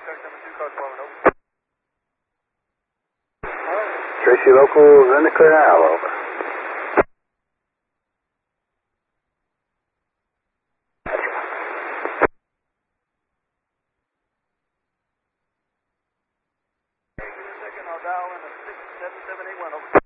Tracy Locals in the corral, over. I'll dial in a 67781 over.